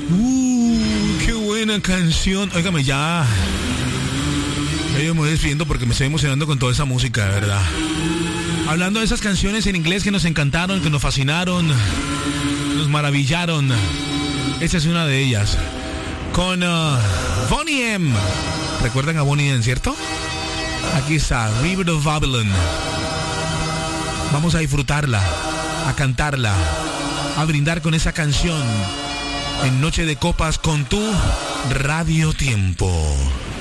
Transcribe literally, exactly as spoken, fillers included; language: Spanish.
Uh, qué buena canción. Óigame, ya. Ya yo me voy despidiendo porque me estoy emocionando con toda esa música, de verdad. Hablando de esas canciones en inglés que nos encantaron, que nos fascinaron, nos maravillaron. Esa es una de ellas. Con uh, Boney M. ¿Recuerdan a Boney M, cierto? Aquí está, River of Babylon. Vamos a disfrutarla, a cantarla, a brindar con esa canción en Noche de Copas con tu Radio Tiempo.